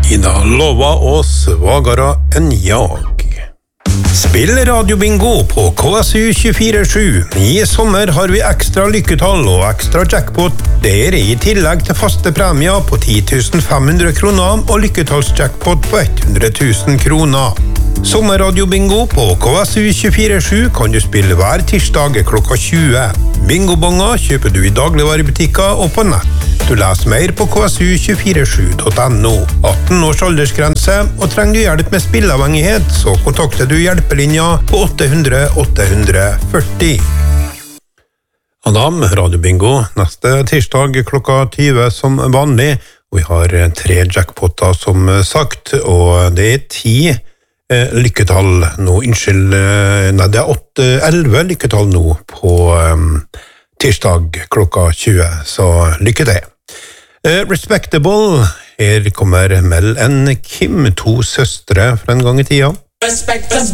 Ina lova oss svagere enn jag. Spill radiobingo på KSU 24/7. I sommer har vi ekstra lykketall og ekstra jackpot. Det er i tillegg til faste premier på 10.500 kroner og lykketallsjackpot på 100.000 kroner. Sommerradiobingo på KSU 24/7 kan du spille hver tirsdag klokka 20. Bingobonger kjøper du i dagligvarebutikker og på nett. Du leser mer på ksu247.no. 18 års aldersgrense, og trenger du hjelp med spilleavhengighet, så kontakter du hjelpelinja på 800 840. Adam, radiobingo, neste tirsdag klokka 20 som vanlig. Vi har 3 jackpotter som sagt, og det er 10 lykketall nå, nei, det er 11 lykketall nå på tirsdag klokka 20, så lykke til. Respectable, her kommer Mel and Kim, 2 søstre fra en gang i tida. Respectable.